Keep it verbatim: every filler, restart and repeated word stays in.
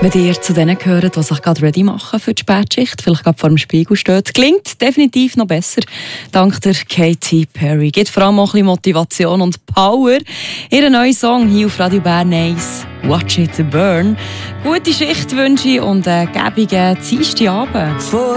Wenn ihr zu denen gehört, die sich gerade ready machen für die Spätschicht, vielleicht gerade vor dem Spiegel steht, klingt definitiv noch besser. Dank der Katy Perry. Gibt vor allem auch ein bisschen Motivation und Power. Ihr neuer Song hier auf Radio Bern eins, Watch It Burn. Gute Schicht wünsche ich und einen gäbigen Dienstagabend.